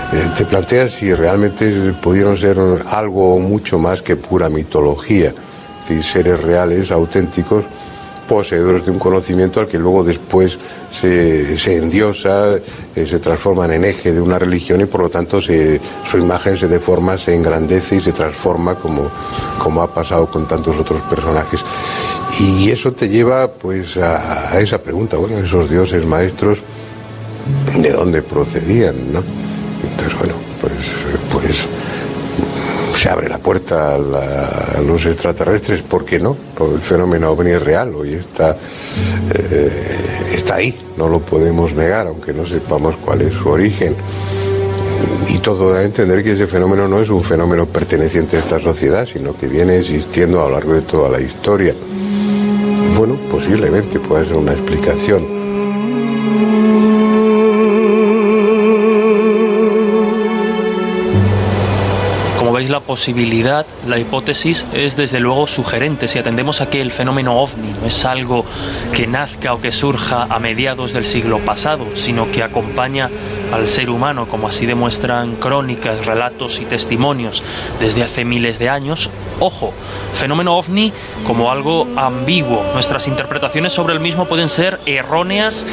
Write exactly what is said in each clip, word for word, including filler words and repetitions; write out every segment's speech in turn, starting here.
eh, te planteas si realmente pudieron ser algo mucho más que pura mitología, es decir, seres reales, auténticos, poseedores de un conocimiento al que luego después se, se endiosa, eh, se transforman en eje de una religión y por lo tanto se, su imagen se deforma, se engrandece y se transforma como, como ha pasado con tantos otros personajes. Y eso te lleva pues a, a esa pregunta, bueno, esos dioses maestros, ¿de dónde procedían, no? Entonces, bueno, pues, pues se abre la puerta a, la, a los extraterrestres, ¿por qué no? El fenómeno ovni es real, hoy está, eh, está ahí, no lo podemos negar, aunque no sepamos cuál es su origen. Y todo da a entender que ese fenómeno no es un fenómeno perteneciente a esta sociedad, sino que viene existiendo a lo largo de toda la historia. Bueno, posiblemente pueda ser una explicación. Veis, la posibilidad, la hipótesis es desde luego sugerente. Si atendemos a que el fenómeno ovni no es algo que nazca o que surja a mediados del siglo pasado, sino que acompaña al ser humano, como así demuestran crónicas, relatos y testimonios desde hace miles de años. Ojo, fenómeno ovni como algo ambiguo. Nuestras interpretaciones sobre el mismo pueden ser erróneas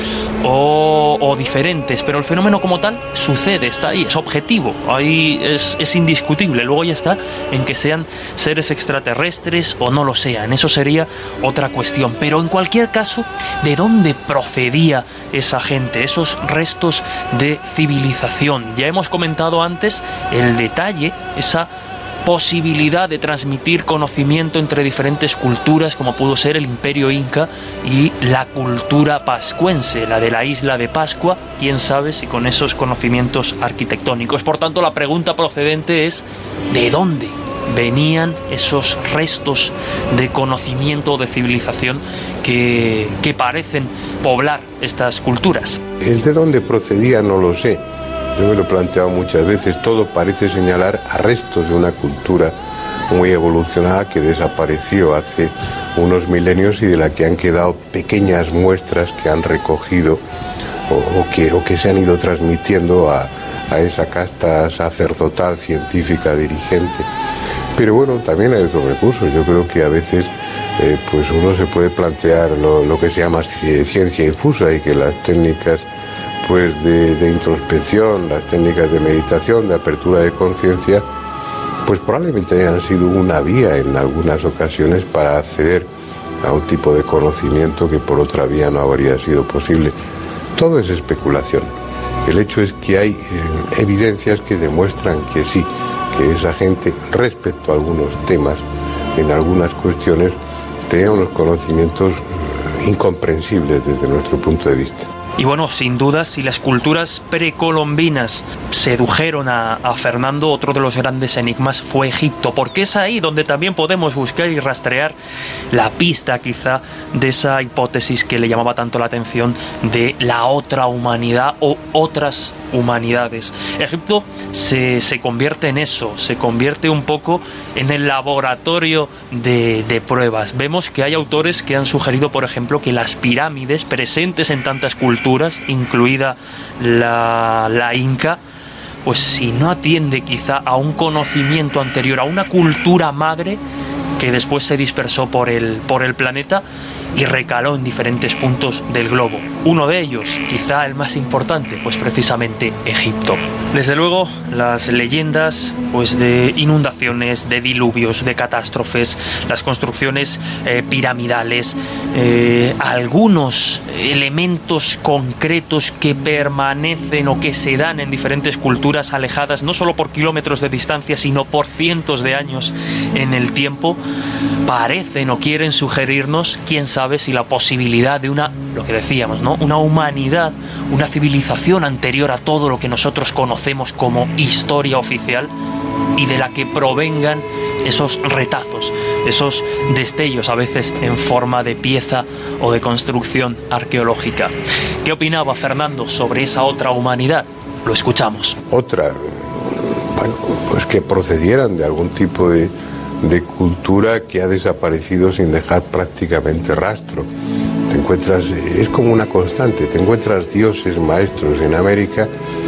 o, o diferentes, pero el fenómeno como tal sucede, está ahí, es objetivo, ahí es, es indiscutible. Luego ya está en que sean seres extraterrestres o no lo sean, eso sería otra cuestión. Pero en cualquier caso, ¿de dónde procedía esa gente, esos restos de civilización? Ya hemos comentado antes el detalle, esa posibilidad de transmitir conocimiento entre diferentes culturas, como pudo ser el Imperio Inca y la cultura pascuense, la de la isla de Pascua, quién sabe si con esos conocimientos arquitectónicos. Por tanto, la pregunta procedente es ¿de dónde venían esos restos de conocimiento o de civilización que, que parecen poblar estas culturas? El de dónde procedía no lo sé. Yo me lo he planteado muchas veces. Todo parece señalar a restos de una cultura muy evolucionada que desapareció hace unos milenios y de la que han quedado pequeñas muestras que han recogido o, o, que, o que se han ido transmitiendo a, a esa casta sacerdotal, científica, dirigente. Pero bueno, también hay otros recursos. Yo creo que a veces eh, pues uno se puede plantear lo, lo que se llama ciencia infusa y que las técnicas pues de, de introspección, las técnicas de meditación, de apertura de conciencia, pues probablemente hayan sido una vía en algunas ocasiones para acceder a un tipo de conocimiento que por otra vía no habría sido posible. Todo es especulación. El hecho es que hay eh, evidencias que demuestran que sí, que esa gente, respecto a algunos temas, en algunas cuestiones, tenía unos conocimientos incomprensibles desde nuestro punto de vista. Y bueno, sin duda, si las culturas precolombinas sedujeron a, a Fernando, otro de los grandes enigmas fue Egipto, porque es ahí donde también podemos buscar y rastrear la pista quizá de esa hipótesis que le llamaba tanto la atención de la otra humanidad o otras humanidades. Egipto se, se convierte en eso, se convierte un poco en el laboratorio de, de pruebas. Vemos que hay autores que han sugerido, por ejemplo, que las pirámides presentes en tantas culturas, incluida la, la inca, pues si no atiende quizá a un conocimiento anterior, a una cultura madre que después se dispersó por el, por el planeta y recaló en diferentes puntos del globo. Uno de ellos, quizá el más importante, pues precisamente Egipto. Desde luego, las leyendas pues de inundaciones, de diluvios, de catástrofes, las construcciones eh, piramidales, eh, algunos elementos concretos que permanecen o que se dan en diferentes culturas alejadas, no solo por kilómetros de distancia, sino por cientos de años en el tiempo, parecen o quieren sugerirnos, quién sabe, si la posibilidad de una, lo que decíamos, ¿no?, una humanidad, una civilización anterior a todo lo que nosotros conocemos como historia oficial y de la que provengan esos retazos, esos destellos a veces en forma de pieza o de construcción arqueológica. ¿Qué opinaba Fernando sobre esa otra humanidad? Lo escuchamos. Otra, bueno, pues que procedieran de algún tipo de de cultura que ha desaparecido sin dejar prácticamente rastro. Te encuentras, es como una constante, te encuentras dioses maestros en América